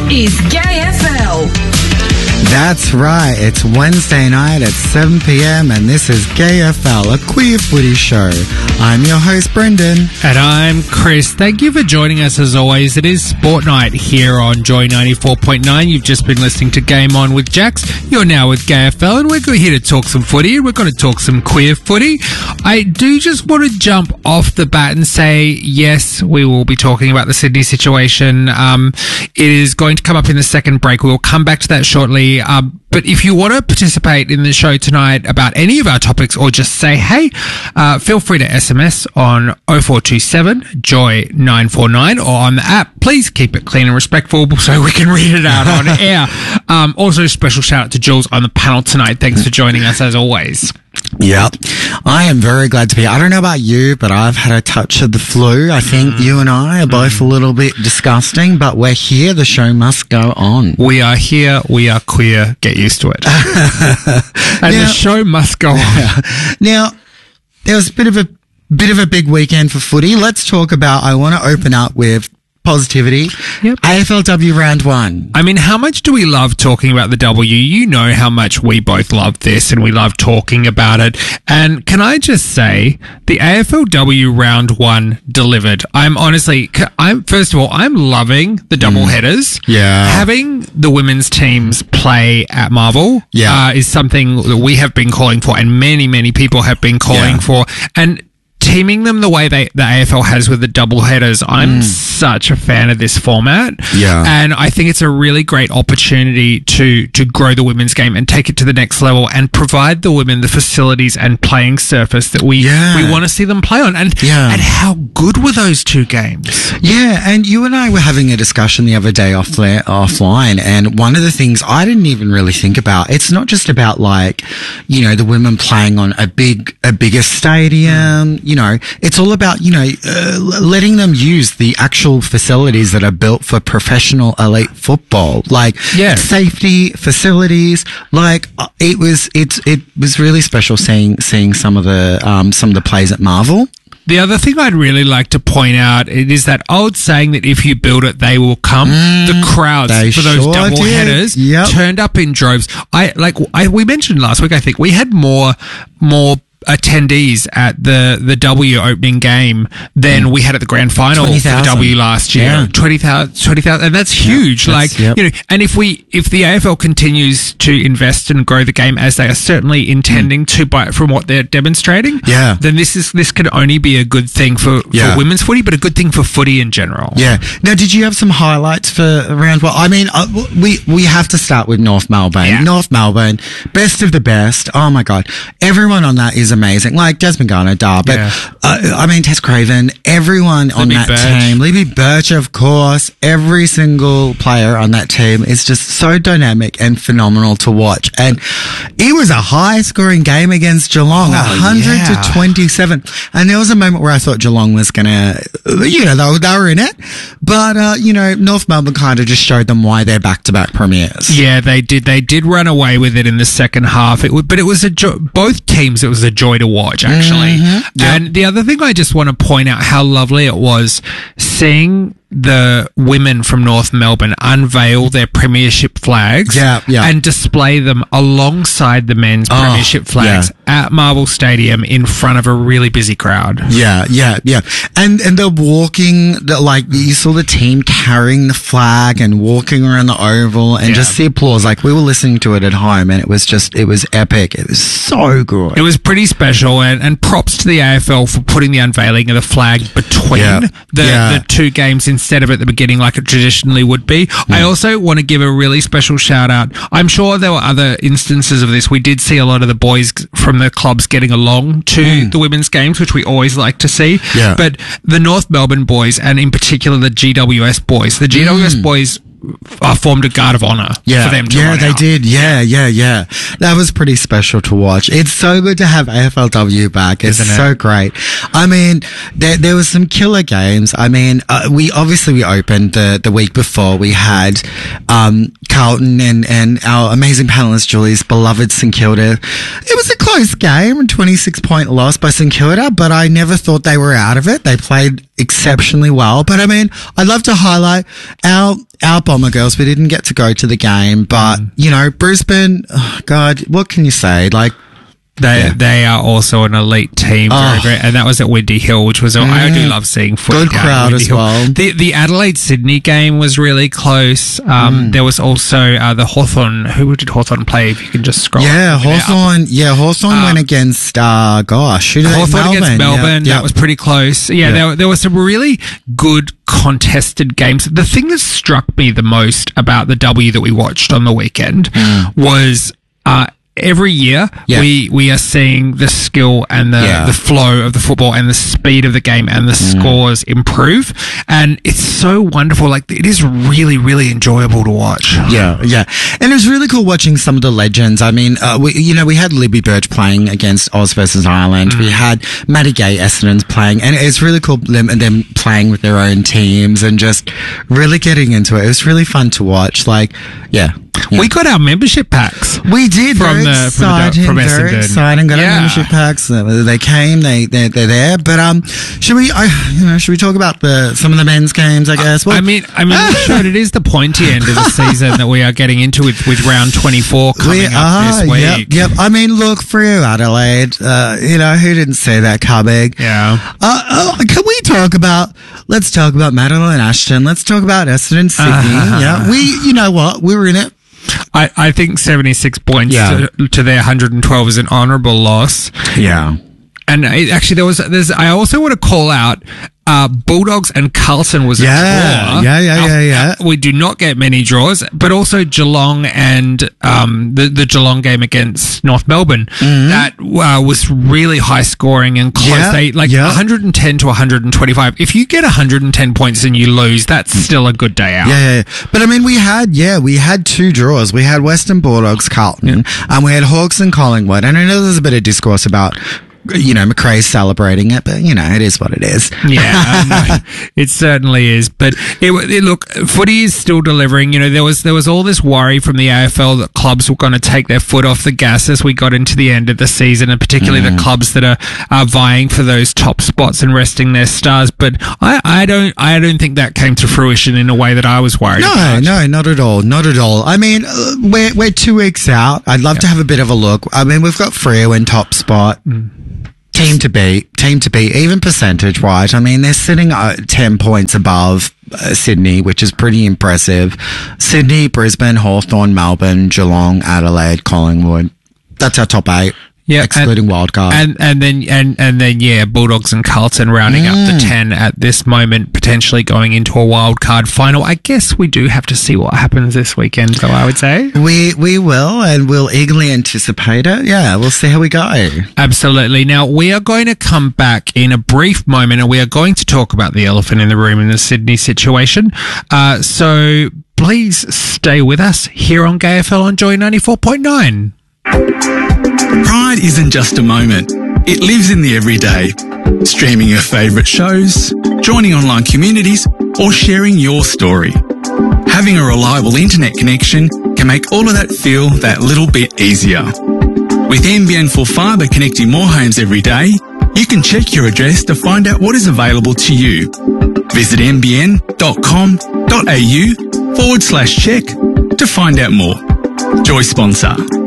is GayFL. That's right, it's Wednesday night at 7 p.m. and this is GayFL, a queer footy show. I'm your host, Brendan. And I'm Chris. Thank you for joining us as always. It is Sport Night here on Joy 94.9. You've just been listening to Game On with Jax. You're now with GayFL and we're here to talk some footy. We're going to talk some queer footy. I do just want to jump off the bat and say, yes, we will be talking about the Sydney situation. It is going to come up in the second break. We will come back to that shortly. But if you want to participate in the show tonight about any of our topics or just say, hey, feel free to SMS on 0427 Joy 949 or on the app. Please keep it clean and respectful so we can read it out on air. Also, special shout out to Jules on the panel tonight. Thanks for joining us as always. Yep. I am very glad to be here. I don't know about you, but I've had a touch of the flu. I think you and I are both a little bit disgusting, but we're here. The show must go on. We are here. We are queer. Get used to it. And the show must go on. Now, there was a bit of a big weekend for footy. Let's talk about, I want to open up with positivity. Yep. AFLW round 1. I mean, how much do we love talking about the W? You know how much we both love this and we love talking about it. And can I just say, the AFLW round 1 delivered. First of all, I'm loving the double headers. Yeah. Having the women's teams play at Marvel is something that we have been calling for and many, many people have been calling for. And teaming them the way the AFL has with the double headers, I'm such a fan of this format. Yeah. And I think it's a really great opportunity to grow the women's game and take it to the next level and provide the women the facilities and playing surface that we want to see them play on. And how good were those two games? Yeah, and you and I were having a discussion the other day offline, and one of the things I didn't even really think about, it's not just about the women playing on a bigger stadium, it's all about, letting them use the actual facilities that are built for professional elite football, safety facilities. It was really special seeing some of the plays at Marvel. The other thing I'd really like to point out is that old saying that if you build it, they will come. The crowds for those double headers turned up in droves. We mentioned last week, I think we had more attendees at the W opening game than we had at the grand final for the W last year. 20,000, and that's huge. And if the AFL continues to invest and grow the game as they are certainly intending to, from what they're demonstrating, then this could only be a good thing for women's footy, but a good thing for footy in general. Yeah. Now, did you have some highlights for round 1? I mean, we have to start with North Melbourne. Yeah. North Melbourne, best of the best. Oh my God, everyone on that is amazing. Like Desmond Garner, but Tess Craven, everyone on that team, Libby Birch, of course, every single player on that team is just so dynamic and phenomenal to watch. And it was a high scoring game against Geelong, 100 to 27. And there was a moment where I thought Geelong was gonna, they were in it. But, North Melbourne kind of just showed them why they're back-to-back premiers. Yeah, they did. They did run away with it in the second half. But it was both teams, it was a joy to watch, actually. And the other thing I just want to point out how lovely it was seeing the women from North Melbourne unveil their premiership flags and display them alongside the men's premiership flags at Marvel Stadium in front of a really busy crowd. Yeah. And they're walking, you saw the team carrying the flag and walking around the oval and just the applause. We were listening to it at home and it was epic. It was so good. It was pretty special and props to the AFL for putting the unveiling of the flag between the two games instead of at the beginning like it traditionally would be. I also want to give a really special shout out. I'm sure there were other instances of this. We did see a lot of the boys from the clubs getting along to the women's games, which we always like to see. Yeah. But the North Melbourne boys, and in particular the GWS boys, boys formed a guard of honour for them to run they out. did. Yeah. That was pretty special to watch. It's so good to have AFLW back. It's so great. I mean, there was some killer games. I mean, we opened the week before. We had Carlton and our amazing panellist Julie's beloved St Kilda. It was a close game, 26-point loss by St Kilda, but I never thought they were out of it. They played exceptionally well. But I mean, I'd love to highlight our Bomber girls. We didn't get to go to the game, but you know, Brisbane, oh God, what can you say? Like, They are also an elite team, very, and that was at Windy Hill, which was I do love seeing footy. Good crowd as well. The Adelaide Sydney game was really close. There was also the Hawthorn. Who did Hawthorn play? If you can just scroll. Yeah, Hawthorn. Yeah, Hawthorn went against Hawthorn against Melbourne. That was pretty close. Yeah, there were some really good contested games. The thing that struck me the most about the W that we watched on the weekend was every year we are seeing the skill and the flow of the football and the speed of the game and the scores improve, and it's so wonderful. Like, it is really, really enjoyable to watch. Yeah, and it was really cool watching some of the legends. I mean, we had Libby Birch playing against Oz versus Ireland. We had Maddie Gay Essendon's playing, and it's really cool them playing with their own teams and just really getting into it. It was really fun to watch. Like, we got our membership packs. We did. From Essendon. Very exciting. Got our membership packs. They came. They're there. But should we talk about some of the men's games? I guess. Well, I mean, sure, it is the pointy end of the season that we are getting into with round 24 coming up this week. Yep. I mean, look, Freo Adelaide. Who didn't see that coming? Yeah. Can we talk about? Let's talk about Madeline Ashton. Let's talk about Essendon Sydney. Yeah. You know what? We were in it. I think 76 points to their 112 is an honourable loss. Yeah. And actually, I also want to call out Bulldogs and Carlton was a draw. Yeah. We do not get many draws, but also Geelong and the Geelong game against North Melbourne. That was really high scoring and close. 110 to 125. If you get 110 points and you lose, that's still a good day out. Yeah. But I mean, we had two draws. We had Western Bulldogs, Carlton, and we had Hawks and Collingwood. And I know there's a bit of discourse about McRae's celebrating it, but it is what it is. Yeah, it certainly is. But look, footy is still delivering. There was all this worry from the AFL that clubs were going to take their foot off the gas as we got into the end of the season, and particularly the clubs that are vying for those top spots and resting their stars. But I don't think that came to fruition in a way that I was worried about. No, not at all. Not at all. I mean, we're 2 weeks out. I'd love to have a bit of a look. I mean, we've got Freo in top spot. Team to beat, even percentage-wise. I mean, they're sitting 10 points above Sydney, which is pretty impressive. Sydney, Brisbane, Hawthorn, Melbourne, Geelong, Adelaide, Collingwood. That's our top 8. Yeah, excluding wildcard. And then Bulldogs and Carlton rounding up the 10 at this moment, potentially going into a wildcard final. I guess we do have to see what happens this weekend, though, I would say. We will, and we'll eagerly anticipate it. Yeah, we'll see how we go. Absolutely. Now, we are going to come back in a brief moment, and we are going to talk about the elephant in the room in the Sydney situation. So please stay with us here on GayFL on Joy 94.9. Pride isn't just a moment. It lives in the everyday. Streaming your favourite shows, joining online communities, or sharing your story. Having a reliable internet connection can make all of that feel that little bit easier. With NBN Full Fibre connecting more homes every day, you can check your address to find out what is available to you. Visit nbn.com.au/check to find out more. Joy sponsor.